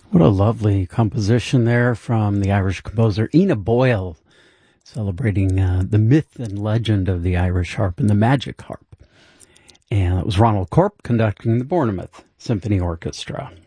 What a lovely composition there from the Irish composer Ina Boyle, celebrating the myth and legend of the Irish harp and the magic harp. And it was Ronald Corp conducting the Bournemouth Symphony Orchestra.